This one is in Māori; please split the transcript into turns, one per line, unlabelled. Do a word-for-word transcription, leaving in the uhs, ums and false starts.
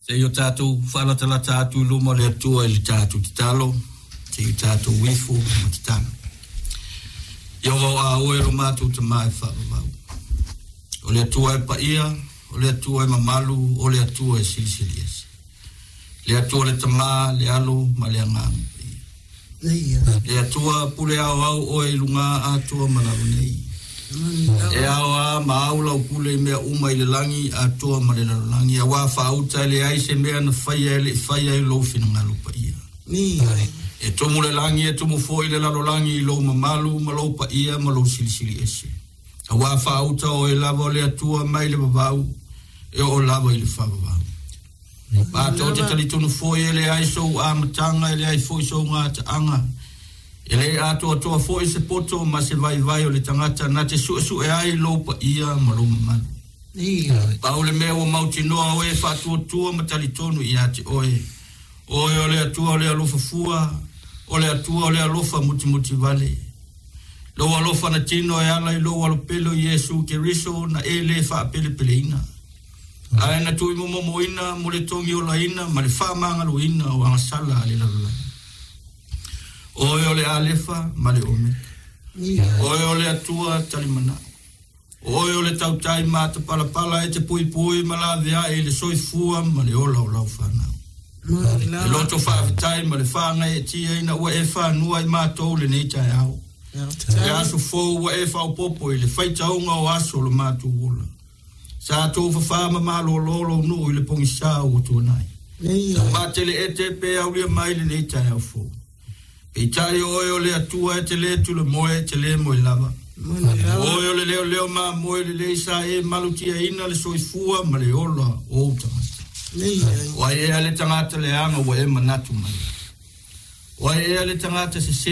Se yo tātou whanatala tātou luma le atua ili tātou titalo, se yo tātou wifu ma titano. Ia wau a oe lo mātou ta mai whaavau. O le atua e paia, o le atua e mamalu, o le atua e silisili ese. Le atua le tamā, le alo, ma le angamu. Le atua pule au au oe ilunga atua malawu nei. E awa maaula o pule mea uma i le langi atua ma le langi. A wā whaauta le aise mea na whaia le whaia i lo fina ngalo pa ia. E tomu le langi e tomu foi le lalo langi i lo mamalu ma lo pa ia ma lo silisili ese. A wā whaauta o e lava o le atua mai le babau e o lava i le whavavau. Pātou te talitonu foi e le aise o amatanga e le ai foi so ngā ta anga. E le ato atoa foi se poto ma se vai vai o le tangata na te su su e ai lo pa ia ma lo mamalu. Paule mea o mauti noa oe whātua tua ma talitonu i ate oe. Oe o le atua o le alofa fua, o le atua o le alofa muti muti vale. Lo alofa na tino e ala i lo alopelo Yesu ke riso na e le wha pele pele ina. Ai na tui mo mo ina, mo le tongi o la ina, ma le wha mangalo ina o angasala ale la lula. Oe o le alefa, ma le ome. Oe o le atua talimana. Oe o le tautai mata pala pala e te pui pui ma la vea e le soifua ma le ola o lau whanau. E loto whaavitai ma le whanga e tia ina ua e whanua i mātou le nei tai au. E aso fōu ua e whaupopo i le whaitaunga o aso le mātou wola. Sa tō whawhama malo lolo nu i le pongisā o tuanai. Ma tele e te pe au lia mai le nei tai au fōu. E tai oe o le atua e te le tu le moe te le moe lava. Oe o le leo leo ma moe le le sa e malutia ina le soifua ma le ola o tangata. Wa e ale tangata le anga wa e manatu mai. Wa e ale tangata se